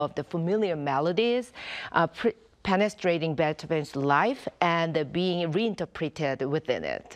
of the familiar melodies, penetrating Beethoven's life and being reinterpreted within it.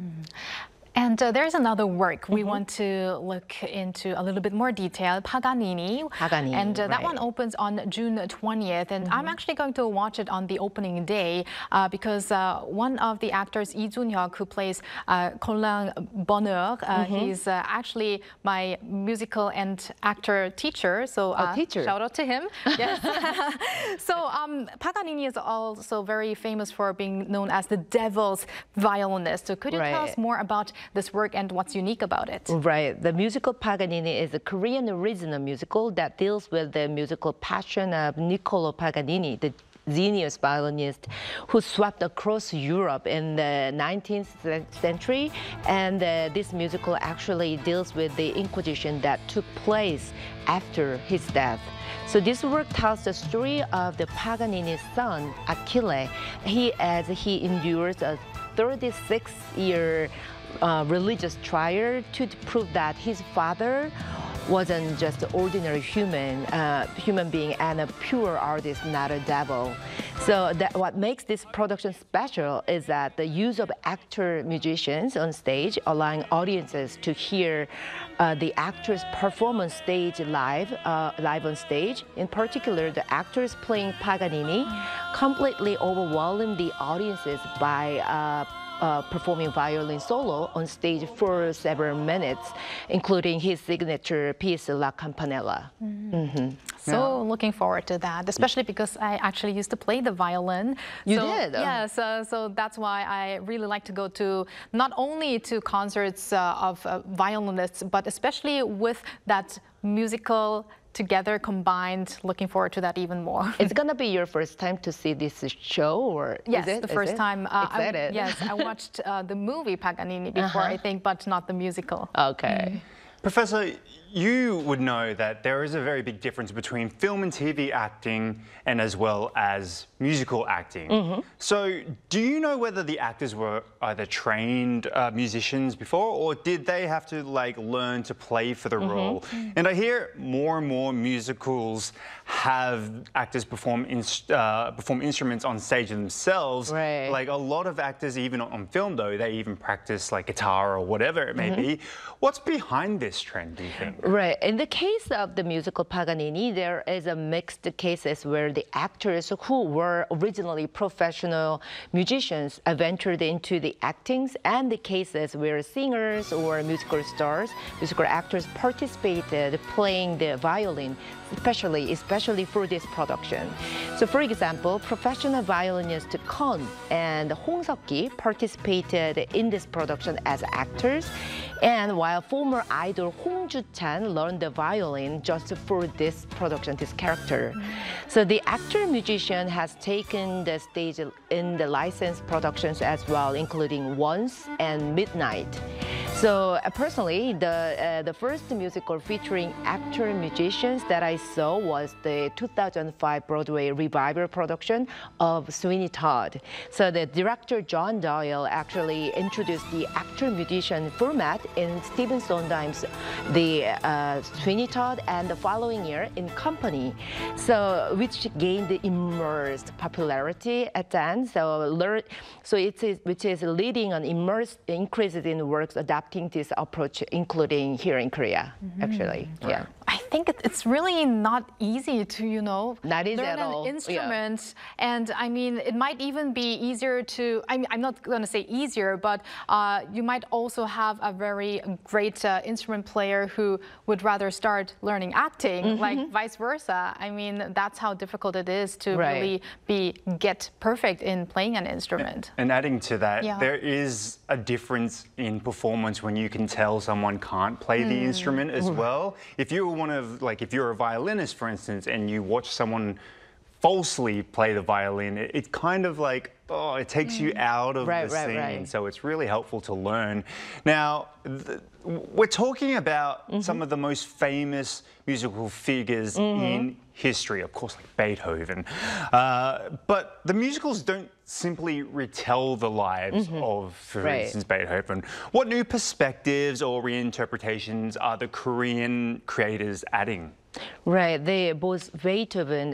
And there's another work we want to look into a little bit more detail, Paganini. And that one opens on June 20th. And I'm actually going to watch it on the opening day because one of the actors, Lee Jun-hyuk, who plays Colin Bonheur, he's actually my musical and actor teacher. So shout out to him. Yes. So Paganini is also very famous for being known as the devil's violinist. So could you tell us more about this work and what's unique about it? Right. The musical Paganini is a Korean original musical that deals with the musical passion of Niccolo Paganini, the genius violinist who swept across Europe in the 19th century. And this musical actually deals with the Inquisition that took place after his death. So this work tells the story of the Paganini's son, Achille. As he endures a 36-year religious trial to prove that his father wasn't just an ordinary human being and a pure artist, not a devil. So what makes this production special is that the use of actor-musicians on stage, allowing audiences to hear the actors perform on stage live on stage. In particular, the actors playing Paganini completely overwhelm the audiences by performing violin solo on stage for several minutes, including his signature piece, La Campanella. So looking forward to that, especially because I actually used to play the violin. You did? Yeah, so that's why I really like to go to not only to concerts of violinists, but especially with that musical together combined. Looking forward to that even more. It's gonna be your first time to see this show, or yes, is it? The first time. Excited. Yes, I watched the movie Paganini before, I think, but not the musical. Okay. Professor, you would know that there is a very big difference between film and TV acting and as well as musical acting. So do you know whether the actors were either trained musicians before, or did they have to learn to play for the role? And I hear more and more musicals have actors perform instruments on stage themselves. Right. Like a lot of actors, even on film though, they even practice guitar or whatever it may be. What's behind this trend, do you think? Right. In the case of the musical Paganini, there is a mixed cases where the actors who were originally professional musicians ventured into the actings, and the cases where singers or musical stars, musical actors participated playing the violin, especially for this production. So for example, professional violinist Kon and Hong Seok-gi participated in this production as actors, and while former idol Hong Joo-chan learned the violin just for this production, this character. So the actor-musician has taken the stage in the licensed productions as well, including Once and Midnight. So personally, the first musical featuring actor-musicians that I saw was the 2005 Broadway revival production of Sweeney Todd. So the director John Doyle actually introduced the actor-musician format in Stephen Sondheim's The Sweeney Todd, and the following year in Company, so which gained immersed popularity at the end. Which is leading an increase in works adapting this approach, including here in Korea, actually. Yeah. I think it's really not easy to, not easy learn at all. an instrument. And I mean, it might even be easier to, I'm not going to say easier, but you might also have a very great instrument player who would rather start learning acting, like vice versa. I mean, that's how difficult it is to really get perfect in playing an instrument. And adding to that, there is a difference in performance when you can tell someone can't play the instrument as well. If you're if you're a violinist, for instance, and you watch someone falsely play the violin, it kind of it takes you out of the scene. So it's really helpful to learn. Now, we're talking about some of the most famous musical figures in history, of course, like Beethoven. But the musicals don't simply retell the lives of, for instance, Beethoven. What new perspectives or reinterpretations are the Korean creators adding Right, both Beethoven